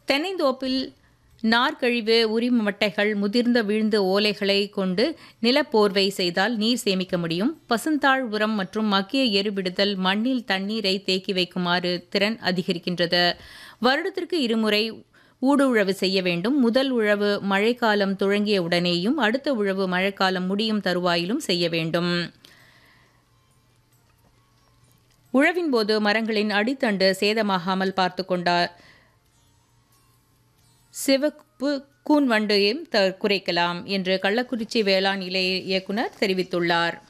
தென்னைந்தோப்பில் நார்க்கழிவு உரிம மட்டைகள் முதிர்ந்த வீழ்ந்த ஓலைகளை கொண்டு நிலப்போர்வை செய்தால் நீர் சேமிக்க முடியும். பசுந்தாழ் உரம் மற்றும் மக்கிய எருவிடுதல் மண்ணில் தண்ணீரை தேக்கி வைக்குமாறு திறன் அதிகரிக்கின்றது. வருடத்திற்கு இருமுறை ஊடுஉழவு செய்ய வேண்டும். முதல் உழவு மழைக்காலம் துவங்கிய உடனேயும் அடுத்த உழவு மழைக்காலம் முடியும் தருவாயிலும் செய்ய வேண்டும். உழவின் போது மரங்களின் அடித்தண்டு சேதமாகாமல் பார்த்து கொண்டார் சிவப்பு கூன் வண்டையும் குறைக்கலாம் என்று கள்ளக்குறிச்சி வேளாண் நிலைய இயக்குனர் தெரிவித்துள்ளார்.